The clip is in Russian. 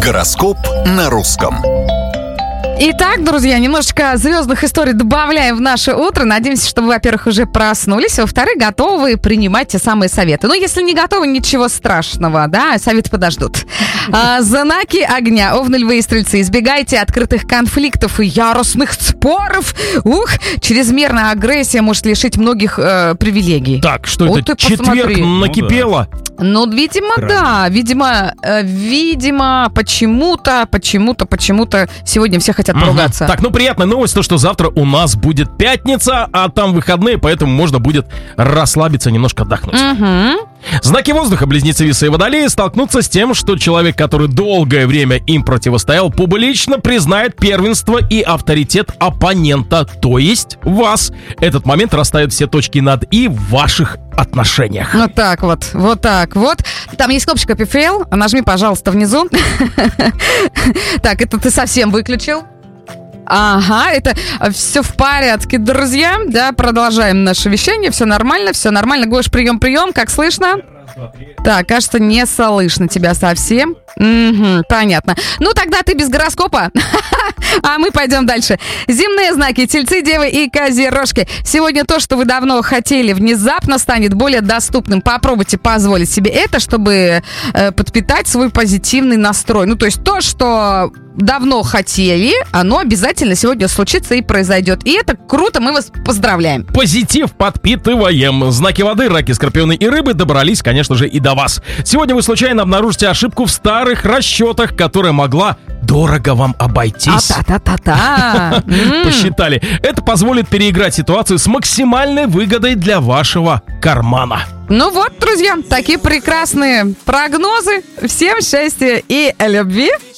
Гороскоп на русском. Итак, друзья, немножечко звездных историй добавляем в наше утро. Надеемся, что вы, во-первых, уже проснулись, а во-вторых, готовы принимать те самые советы. Но если не готовы, ничего страшного, да, советы подождут. Знаки огня, Овны, Львы и Стрельцы. Избегайте открытых конфликтов и яростных споров. Чрезмерная агрессия может лишить многих привилегий. Так, что это, четверг накипело? Ну, видимо, да. Видимо, почему-то сегодня все хотят поругаться. Так, приятная новость, то, что завтра у нас будет пятница, а там выходные, поэтому можно будет расслабиться, немножко отдохнуть. Знаки воздуха, Близнецы, Весы и Водолеи столкнутся с тем, что человек, который долгое время им противостоял, публично признает первенство и авторитет оппонента, то есть вас. Этот момент расставит все точки над «и» в ваших отношениях. Вот так вот. Там есть кнопочка PFL, нажми, пожалуйста, внизу. Так, это ты совсем выключил? Ага, это все в порядке, друзья. Да, продолжаем наше вещание. Все нормально. Гош, прием, как слышно? Так, кажется, не слышно тебя совсем. Понятно. Ну, тогда ты без гороскопа. А мы пойдем дальше. Земные знаки, Тельцы, Девы и Козерожки. Сегодня то, что вы давно хотели, внезапно станет более доступным. Попробуйте позволить себе это, чтобы подпитать свой позитивный настрой. Ну, то есть то, что давно хотели, оно обязательно сегодня случится и произойдет. И это круто, мы вас поздравляем. Позитив подпитываем. Знаки воды, Раки, Скорпионы и Рыбы добрались, конечно же, и до вас. Сегодня вы случайно обнаружите ошибку в старых расчетах, которая могла дорого вам обойтись. Посчитали. Это позволит переиграть ситуацию с максимальной выгодой для вашего кармана. Ну вот, друзья, такие прекрасные прогнозы. Всем счастья и любви.